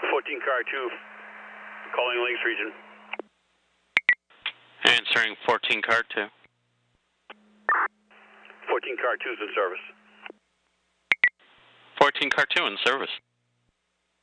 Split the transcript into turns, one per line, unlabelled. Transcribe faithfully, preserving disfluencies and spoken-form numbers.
fourteen car two, calling Lakes region.
Answering fourteen car two.
fourteen car two is in service.
fourteen car two in service.